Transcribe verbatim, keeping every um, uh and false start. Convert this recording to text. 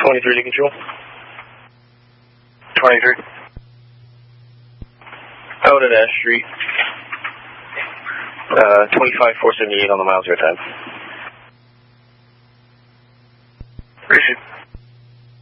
twenty-three to control. twenty-three. Out at Ash Street. Uh, twenty-five four seventy-eight on the miles your time.